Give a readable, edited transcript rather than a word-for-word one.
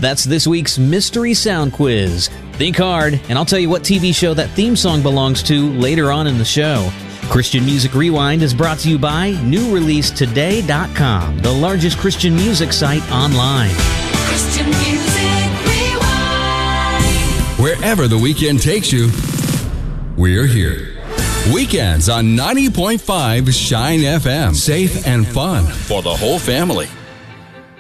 That's this week's Mystery Sound Quiz. Think hard, and I'll tell you what TV show that theme song belongs to later on in the show. Christian Music Rewind is brought to you by NewReleaseToday.com, the largest Christian music site online. Christian Music Rewind. Wherever the weekend takes you, we're here. Weekends on 90.5 Shine FM. Safe and fun for the whole family.